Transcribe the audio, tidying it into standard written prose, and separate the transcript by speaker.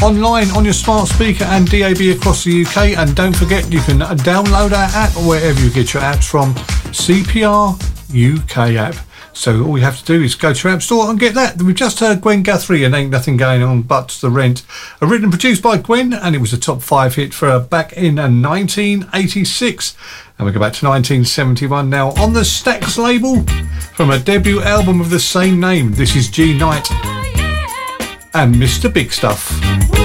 Speaker 1: online on your smart speaker and DAB across the UK. And don't forget, you can download our app wherever you get your apps from, CPR UK app. So all you have to do is go to your app store and get that. We've just heard Gwen Guthrie and Ain't Nothing Going On But the Rent. Written and produced by Gwen, and it was a top 5 hit for her back in 1986. And we go back to 1971 now on the Stax label from a debut album of the same name. This is G Knight and Mr. Big Stuff.